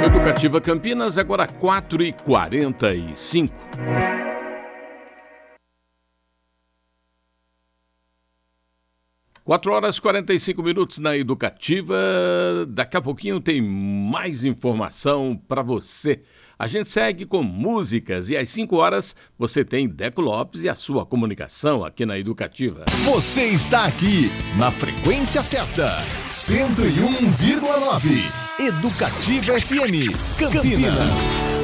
Educativa Campinas, agora 4h45. 4h45 na Educativa. Daqui a pouquinho tem mais informação para você. A gente segue com músicas e às 5h você tem Deco Lopes e a sua comunicação aqui na Educativa. Você está aqui na frequência certa, 101,9. Educativa FM Campinas.